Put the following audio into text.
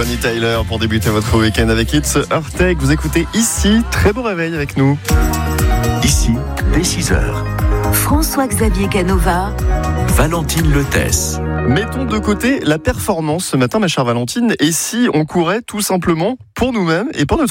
Bonnie Tyler pour débuter votre week-end avec It's Heartache. Vous écoutez ici, très beau réveil avec nous. Ici, dès 6h, François-Xavier Canova, Valentine Lethès. Mettons de côté la performance ce matin, ma chère Valentine, et si on courait tout simplement pour nous-mêmes et pour notre